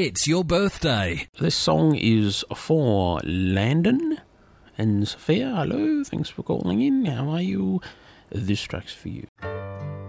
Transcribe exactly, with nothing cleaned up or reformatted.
it's your birthday. This song is for Landon and Sophia. Hello, thanks for calling in. How are you? This track's for you.